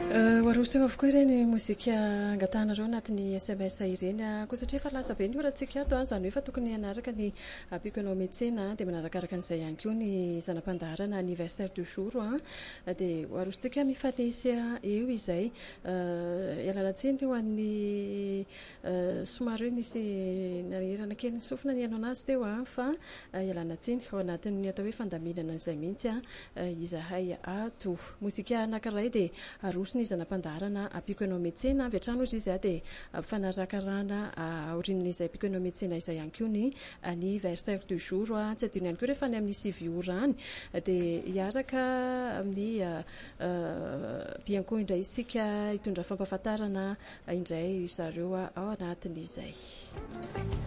Warosina avokoa ireny mozika angatanareo anatin'ny SMS ireny koa satria fa lasa be ny oratsika ato izany hoe fa tokony hanaraka ny apikanao metsena dia manarakaraka an'izay ihany koa ny zanam-pandaharana anniversaire du jour dia warositsika mifanesy eo izay ialalatsiny ho an'ny somary hoe nisy narirana kely ny sofina ny anao anazy teo fa ialanatsiny ao anatin'ny atao hoe fandaminana izay mihitsy izahay ato mozika anankiray dia arosony zanam-pandaharana apiko anao metsena avy hatrany ozy izy dia fanarakarana aorian'izay apiko anao metsena izay ihany koa ny anniversaire du jour tsy adino ihany koa rehefa ny amin'ny 9 ora any dia hiaraka amin'ny bianco indray isika hitondra fampahafantarana indray zareo ao anatin'izay